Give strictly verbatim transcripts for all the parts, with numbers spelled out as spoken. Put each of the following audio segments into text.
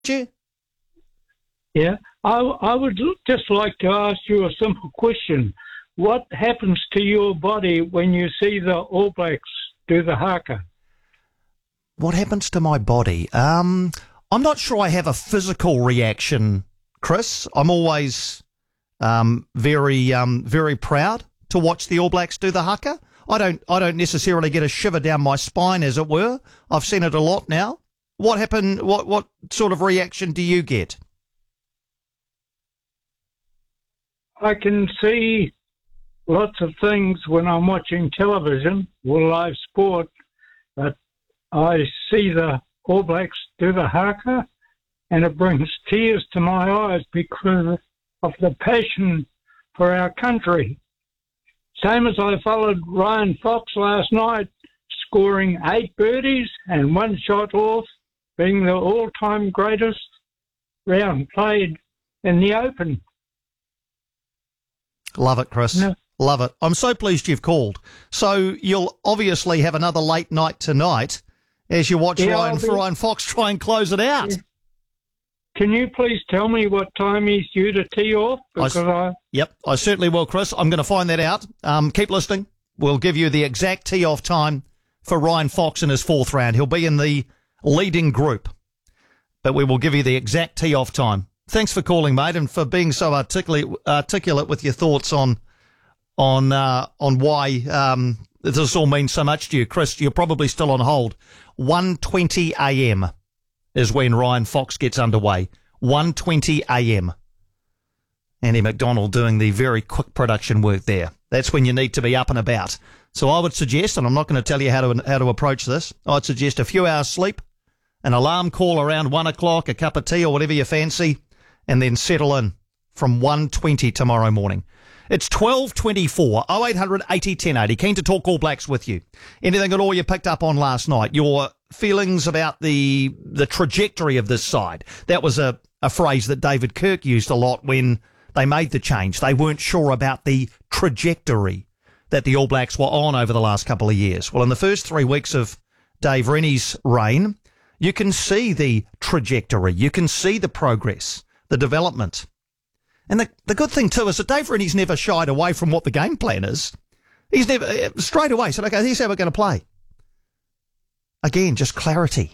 you? Yeah, I, I would just like to ask you a simple question. What happens to your body when you see the All Blacks do the haka? What happens to my body? Um, I'm not sure I have a physical reaction, Chris. I'm always um, very, um, very proud to watch the All Blacks do the haka. I don't, I don't necessarily get a shiver down my spine, as it were. I've seen it a lot now. What happened? What, what sort of reaction do you get? I can see lots of things when I'm watching television or live sport, but I see the All Blacks do the haka, and it brings tears to my eyes because of the passion for our country. Same as I followed Ryan Fox last night, scoring eight birdies and one shot off, being the all-time greatest round played in the Open. Love it, Chris. No. Love it. I'm so pleased you've called. So you'll obviously have another late night tonight as you watch yeah, Ryan, be... Ryan Fox try and close it out. Yeah. Can you please tell me what time he's due to tee off? Because I, I... Yep, I certainly will, Chris. I'm going to find that out. Um, keep listening. We'll give you the exact tee-off time for Ryan Fox in his fourth round. He'll be in the leading group, but we will give you the exact tee-off time. Thanks for calling, mate, and for being so articulate, articulate with your thoughts on on uh, on why um, this all means so much to you. Chris, you're probably still on hold. one twenty a.m. is when Ryan Fox gets underway. one twenty a.m. Andy McDonald doing the very quick production work there. That's when you need to be up and about. So I would suggest, and I'm not going to tell you how to how to approach this, I'd suggest a few hours sleep, an alarm call around one o'clock, a cup of tea or whatever you fancy, and then settle in from one twenty tomorrow morning. It's twelve twenty-four, oh eight hundred eighty ten eighty. Keen to talk All Blacks with you. Anything at all you picked up on last night? Your feelings about the the trajectory of this side. That was a, a phrase that David Kirk used a lot when they made the change. They weren't sure about the trajectory that the All Blacks were on over the last couple of years. Well, in the first three weeks of Dave Rennie's reign, you can see the trajectory. You can see the progress, the development. And the, the good thing, too, is that Dave Rennie's never shied away from what the game plan is. He's never, straight away, said, okay, here's how we're going to play. Again, just clarity.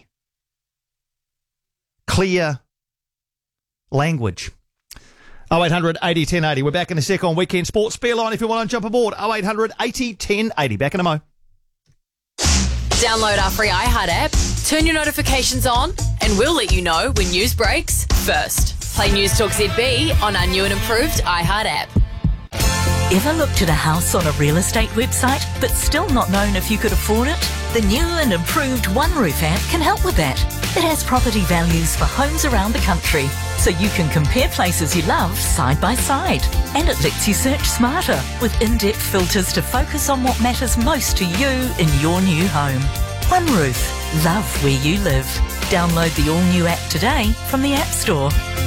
Clear language. oh eight hundred eighty ten eighty. We're back in a sec on Weekend Sports. Spare line if you want to jump aboard. oh eight hundred eighty ten eighty. Back in a mo. Download our free iHeart app, turn your notifications on, and we'll let you know when news breaks first. Play News Talk Z B on our new and improved iHeart app. Ever looked at a house on a real estate website but still not known if you could afford it? The new and improved OneRoof app can help with that. It has property values for homes around the country, so you can compare places you love side by side. And it lets you search smarter with in-depth filters to focus on what matters most to you in your new home. OneRoof. Love where you live. Download the all-new app today from the App Store.